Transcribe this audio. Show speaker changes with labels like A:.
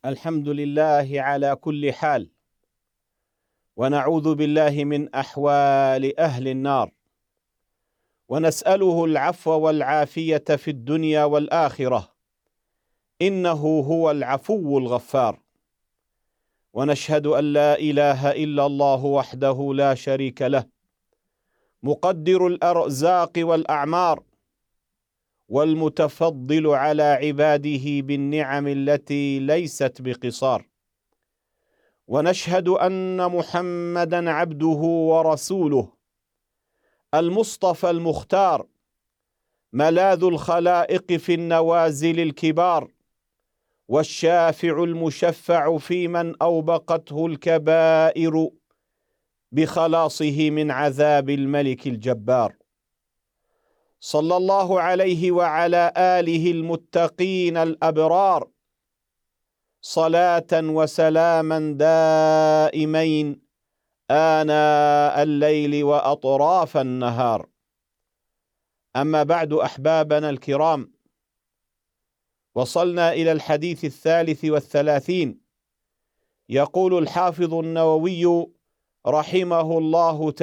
A: الحمد لله على كل حال، ونعوذ بالله من أحوال أهل النار، ونسأله العفو والعافية في الدنيا والآخرة، إنه هو العفو الغفار. ونشهد أن لا إله إلا الله وحده لا شريك له، مقدر الأرزاق والأعمار، والمتفضل على عباده بالنعم التي ليست بقصار. ونشهد أن محمدًا عبده ورسوله، المصطفى المختار، ملاذ الخلائق في النوازل الكبار، والشافع المشفع في من أوبقته الكبائر بخلاصه من عذاب الملك الجبار. صلى الله عليه وعلى آله المتقين الأبرار، صلاة وسلاما دائمين آناء الليل وأطراف النهار. أما بعد، أحبابنا الكرام، وصلنا إلى الحديث 33. يقول الحافظ النووي رحمه الله